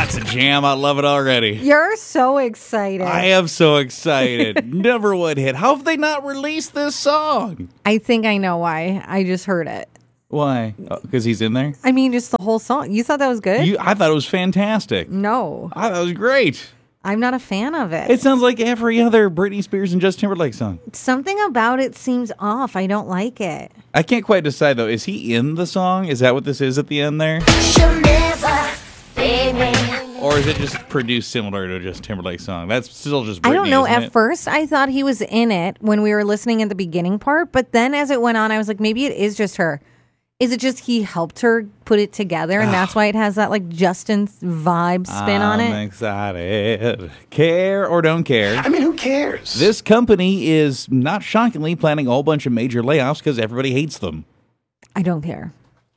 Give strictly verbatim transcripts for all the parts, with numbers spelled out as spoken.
it's a jam. I love it already. You're so excited. I am so excited. Number one hit. How have they not released this song? I think I know why. I just heard it. Why? Because he's in there? I mean, just the whole song. You thought that was good? You, I thought it was fantastic. No. I thought it was great. I'm not a fan of it. It sounds like every other Britney Spears and Justin Timberlake song. Something about it seems off. I don't like it. I can't quite decide, though. Is he in the song? Is that what this is at the end there? She'll never be me. Or is it just produced similar to a Justin Timberlake song? That's still just Britney, I don't know. isn't At it? first, I thought he was in it when we were listening at the beginning part. But then as it went on, I was like, maybe it is just her. Is it just he helped her put it together, and that's why it has that like Justin vibe spin on it? I'm excited. Care or don't care. I mean, who cares? This company is, not shockingly, planning a whole bunch of major layoffs because everybody hates them. I don't care.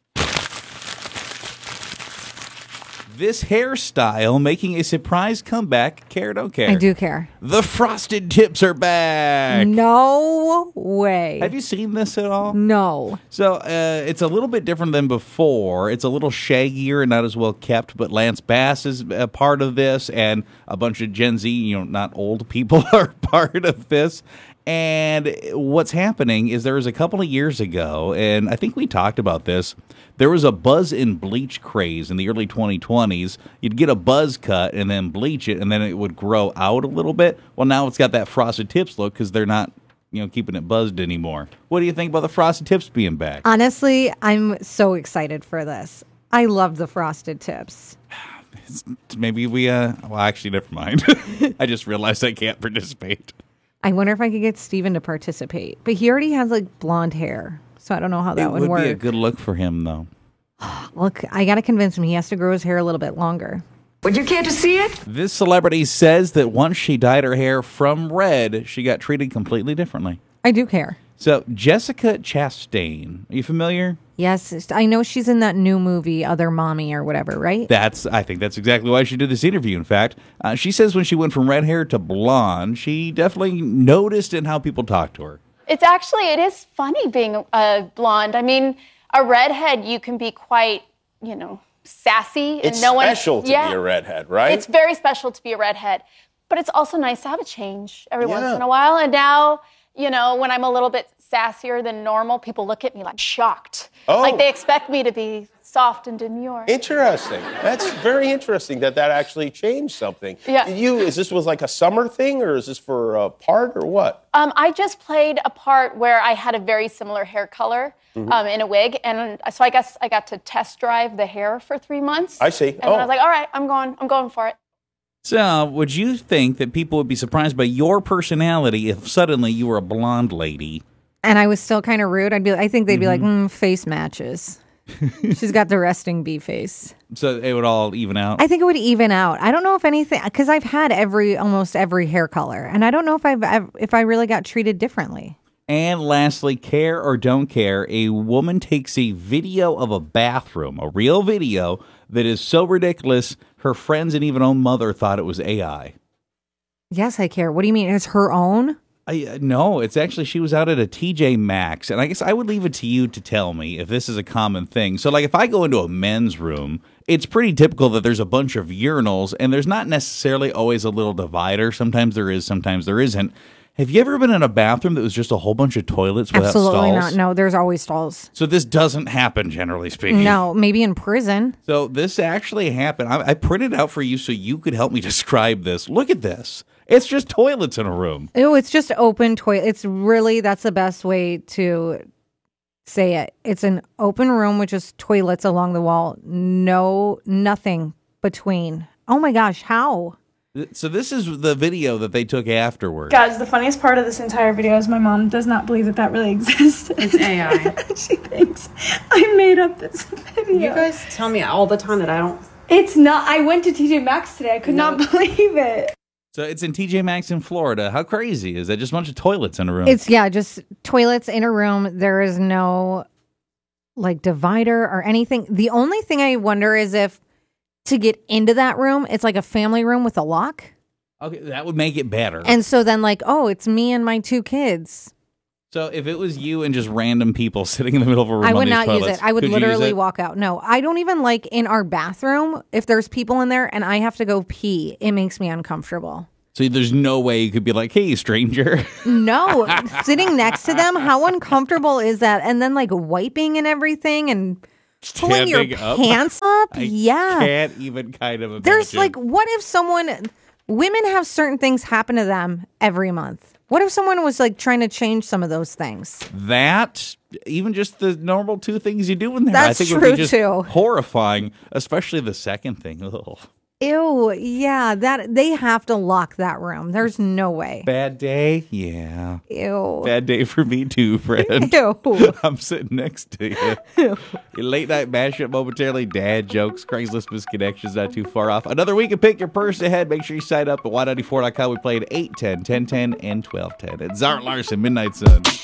This hairstyle making a surprise comeback. Care or don't care. I do care. The frosted tips are back. No way. Have you seen this at all? No. So uh, it's a little bit different than before. It's a little shaggier and not as well kept, but Lance Bass is a part of this, and a bunch of Gen Z, you know, not old people, are part of this. And what's happening is there was a couple of years ago, and I think we talked about this, there was a buzz in bleach craze in the early twenty twenties. You'd get a buzz cut and then bleach it, and then it would grow out a little bit. Well, now it's got that frosted tips look because they're not, you know, keeping it buzzed anymore. What do you think about the frosted tips being back? Honestly, I'm so excited for this. I love the frosted tips. Maybe we, uh, well, actually, never mind. I just realized I can't participate. I wonder if I could get Steven to participate. But he already has like blonde hair. So I don't know how that it would, would work. be a good look for him, though. Look, I got to convince him he has to grow his hair a little bit longer. Would you care to see it? This celebrity says that once she dyed her hair from red, she got treated completely differently. I do care. So, Jessica Chastain, are you familiar? Yes, I know she's in that new movie, Other Mommy or whatever, right? That's, I think that's exactly why she did this interview, in fact. Uh, she says when she went from red hair to blonde, she definitely noticed in how people talk to her. It's actually, it is funny being a blonde. I mean, a redhead, you can be quite, you know, sassy. And It's no one, special to yeah, be a redhead, right? It's very special to be a redhead. But it's also nice to have a change every Yeah. once in a while. And now, you know, when I'm a little bit sassier than normal, people look at me like shocked. Oh. Like they expect me to be soft and demure. Interesting. That's very interesting that that actually changed something. Yeah. Did you, is this was like a summer thing, or is this for a part, or what? Um, I just played a part where I had a very similar hair color Mm-hmm. um, in a wig, and so I guess I got to test drive the hair for three months. I see. And Oh. then I was like, all right, I'm going, I'm going for it. So, would you think that people would be surprised by your personality if suddenly you were a blonde lady? And I was still kind of rude. I'd be, I think they'd be like, mm, face matches. She's got the resting bee face. So it would all even out? I think it would even out. I don't know if anything, because I've had every, almost every hair color, and I don't know if I've, ev- if I really got treated differently. And lastly, care or don't care, a woman takes a video of a bathroom, a real video, that is so ridiculous, her friends and even own mother thought it was A I. Yes, I care. What do you mean? It's her own? I, uh, no, it's actually, she was out at a T J Maxx, and I guess I would leave it to you to tell me if this is a common thing. So, like, if I go into a men's room, it's pretty typical that there's a bunch of urinals, and there's not necessarily always a little divider. Sometimes there is, sometimes there isn't. Have you ever been in a bathroom that was just a whole bunch of toilets without Absolutely stalls? not. No, there's always stalls. So this doesn't happen, generally speaking. No, maybe in prison. So this actually happened. I, I printed out for you so you could help me describe this. Look at this. It's just toilets in a room. Oh, it's just open toilet. It's really, that's the best way to say it. It's an open room with just toilets along the wall. No, nothing between. Oh my gosh, how? So this is the video that they took afterward. Guys, the funniest part of this entire video is my mom does not believe that that really exists. It's A I. She thinks I made up this video. You guys tell me all the time that I don't. It's not. I went to T J Maxx today. I could No. not believe it. So it's in T J Maxx in Florida. How crazy is that? Just a bunch of toilets in a room. It's, yeah, just toilets in a room. There is no, like, divider or anything. The only thing I wonder is if to get into that room, it's like a family room with a lock. Okay, that would make it better. And so then, like, oh, it's me and my two kids. So if it was you and just random people sitting in the middle of a room, I on would these not use toilets, it. I would could you use literally it? walk out. No, I don't even like in our bathroom. If there's people in there and I have to go pee, it makes me uncomfortable. So there's no way you could be like, "Hey, stranger." No, sitting next to them, how uncomfortable is that? And then like wiping and everything and pulling your Standing up? pants up. I yeah. can't even kind of imagine. There's like, what if someone, women have certain things happen to them every month. What if someone was like trying to change some of those things? that, even just the normal two things you do in there, That's I think would true, be just too. horrifying, especially the second thing. Ugh. Ew, yeah, that they have to lock that room. There's no way. Bad day? Yeah. Ew. Bad day for me too, friend. Ew. I'm sitting next to you. Your late night mashup momentarily, dad jokes, Craigslist misconnections, not too far off. Another week of Pick Your Purse ahead. Make sure you sign up at Y ninety-four dot com. We play at eight, ten, ten ten, and twelve ten. It's Zart Larson, Midnight Sun.